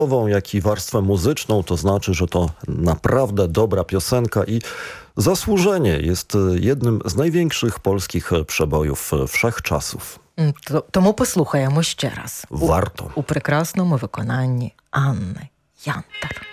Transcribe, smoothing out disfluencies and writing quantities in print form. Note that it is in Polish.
jak i warstwę muzyczną, to znaczy, że to naprawdę dobra piosenka i zasłużenie jest jednym з найwiększych polskich przebojów wszechczasów. Тому послухаємо ще раз. Варто. У прекрасному виконанні Анни Янтар.